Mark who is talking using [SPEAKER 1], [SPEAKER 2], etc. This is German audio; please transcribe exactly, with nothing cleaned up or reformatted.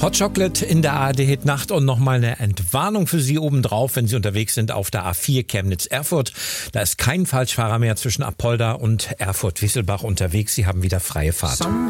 [SPEAKER 1] Hot Chocolate in der A R D-Hit-Nacht und nochmal eine Entwarnung für Sie obendrauf, wenn Sie unterwegs sind auf der A vier Chemnitz-Erfurt. Da ist kein Falschfahrer mehr zwischen Apolda und Erfurt-Wisselbach unterwegs. Sie haben wieder freie Fahrt.